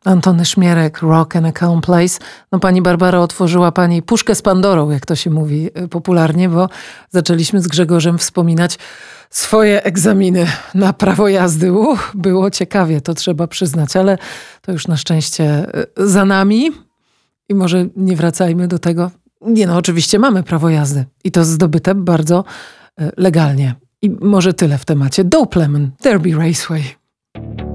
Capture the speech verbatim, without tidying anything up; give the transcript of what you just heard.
Antony Szmierek, Rock and a Calm Place. No pani Barbara, otworzyła pani puszkę z Pandorą, jak to się mówi popularnie, bo zaczęliśmy z Grzegorzem wspominać swoje egzaminy na prawo jazdy. Uch, było ciekawie, to trzeba przyznać, ale to już na szczęście za nami i może nie wracajmy do tego. Nie no, oczywiście mamy prawo jazdy i to zdobyte bardzo legalnie. I może tyle w temacie. Dope Lemon, Derby Raceway.